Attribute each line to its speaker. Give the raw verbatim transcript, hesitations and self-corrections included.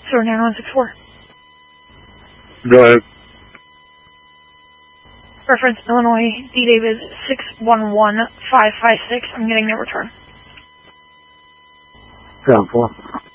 Speaker 1: Sewer nine one six four.
Speaker 2: Go ahead.
Speaker 1: Reference Illinois, D-Dave is six one one five five six. I'm getting no return.
Speaker 2: Ground four.